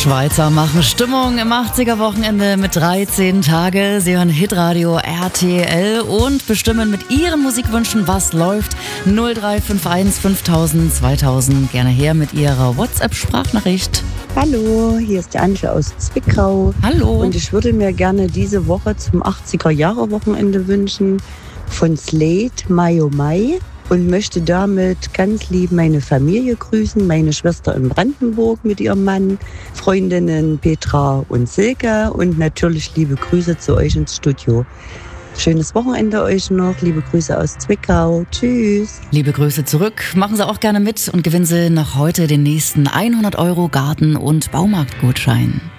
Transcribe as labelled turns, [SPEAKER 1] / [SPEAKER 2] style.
[SPEAKER 1] Schweizer machen Stimmung im 80er-Wochenende mit 13 Tage. Sie hören Hitradio RTL und bestimmen mit Ihren Musikwünschen, was läuft. 0351 5000 2000. Gerne her mit Ihrer WhatsApp-Sprachnachricht.
[SPEAKER 2] Hallo, hier ist die Antje aus Zwickau.
[SPEAKER 1] Hallo.
[SPEAKER 2] Und ich würde mir gerne diese Woche zum 80er-Jahre-Wochenende wünschen von Slade, Mai oh Mai. Und möchte damit ganz lieb meine Familie grüßen, meine Schwester in Brandenburg mit ihrem Mann, Freundinnen Petra und Silke und natürlich liebe Grüße zu euch ins Studio. Schönes Wochenende euch noch, liebe Grüße aus Zwickau, tschüss.
[SPEAKER 1] Liebe Grüße zurück, machen Sie auch gerne mit und gewinnen Sie noch heute den nächsten 100 € Garten- und Baumarktgutschein.